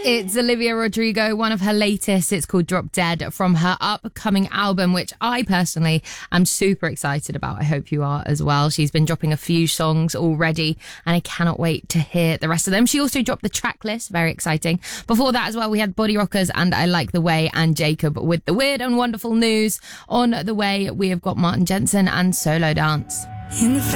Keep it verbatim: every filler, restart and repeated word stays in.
It's Olivia Rodrigo, one of her latest. It's called Drop Dead from her upcoming album, which I personally am super excited about. I hope you are as well. She's been dropping a few songs already and I cannot wait to hear the rest of them. She also dropped the track list, very exciting. Before that as well, we had Body Rockers and I Like the Way and Jacob with the weird and wonderful news. On the way, we have got Martin Jensen and Solo Dance. In the